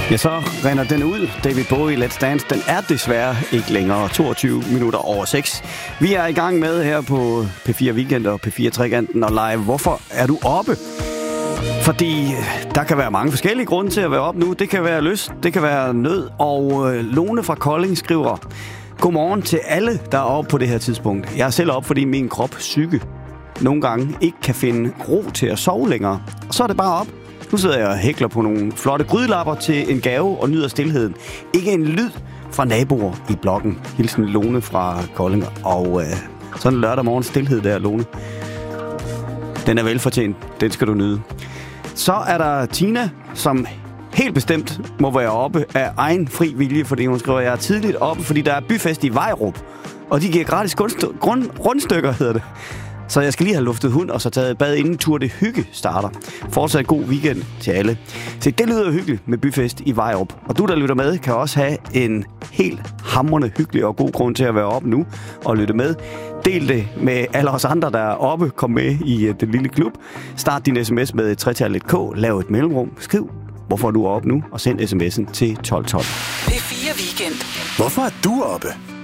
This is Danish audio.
Ja, så render den ud. David Bowie, Let's Dance. Den er desværre ikke længere. 22 minutter over 6. Vi er i gang med her på P4 Weekend og P4 Trekanten og live. Hvorfor er du oppe? Fordi der kan være mange forskellige grunde til at være oppe nu. Det kan være lyst, det kan være nød. Og Lone fra Kolding skriver: Godmorgen til alle, der er oppe på det her tidspunkt. Jeg er selv oppe, fordi min krop psyke nogle gange ikke kan finde ro til at sove længere. Og så er det bare op. Nu sidder jeg og hækler på nogle flotte grydelapper til en gave og nyder stilheden. Ikke en lyd fra naboer i blokken. Hilsen Lone fra Kolding. Og sådan en lørdag morgen stilhed der, Lone. Den er velfortjent. Den skal du nyde. Så er der Tina, som helt bestemt må være oppe af egen fri vilje, fordi hun skriver, jeg er tidligt oppe, fordi der er byfest i Vejrup. Og de giver gratis rundstykker, hedder det. Så jeg skal lige have luftet hund, og så taget et bad inden Tour de Hygge starter. Fortsat god weekend til alle. Så det lyder hyggeligt med byfest i Vejrup. Og du, der lytter med, kan også have en helt hamrende hyggelig og god grund til at være oppe nu og lytte med. Del det med alle os andre, der er oppe. Kom med i den lille klub. Start din sms med 3-K. Lav et mellemrum. Skriv, hvorfor du er oppe nu, og send sms'en til 1212. P4 Weekend. Hvorfor er du oppe?